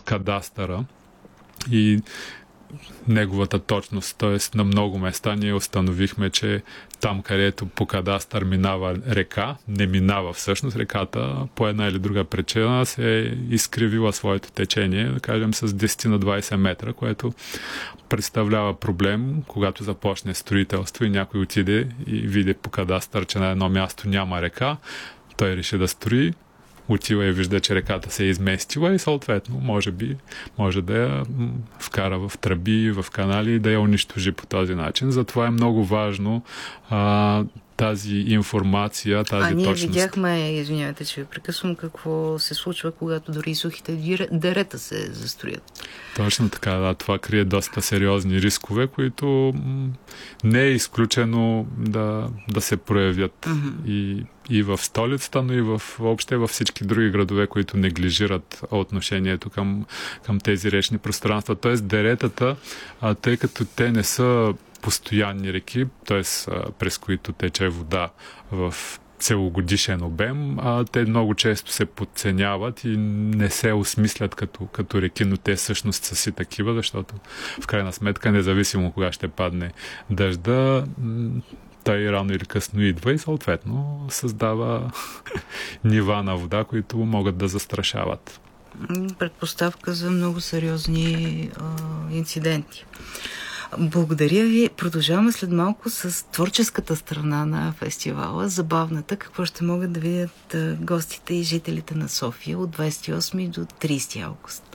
кадастъра и неговата точност. Т.е. на много места ние установихме, че там, където по кадастър минава река, не минава всъщност реката, по една или друга причина се е изкривила своето течение, да кажем с 10 на 20 метра, което представлява проблем, когато започне строителство и някой отиде и види по кадастър, че на едно място няма река, той реши да строи, отива и вижда, че реката се е изместила и съответно може да я вкара в тръби, в канали и да я унищожи по този начин. Затова е много важно тази информация, тази ние точност. Видяхме, извинявайте, че ви прекъсвам, какво се случва, когато дори сухите дерета се застроят. Точно така, да. Това крие доста сериозни рискове, които не е изключено да се проявят и в столицата, но и въобще във всички други градове, които неглижират отношението към тези речни пространства. Тоест деретата, тъй като те не са постоянни реки, т.е. през които тече вода в целогодишен обем, те много често се подценяват и не се осмислят като реки, но те всъщност са си такива, защото в крайна сметка, независимо кога ще падне дъжда, той рано или късно идва и съответно създава нива на вода, които могат да застрашават. Предпоставка за много сериозни инциденти. Благодаря ви. Продължаваме след малко с творческата страна на фестивала, забавната, какво ще могат да видят гостите и жителите на София от 28 до 30 август.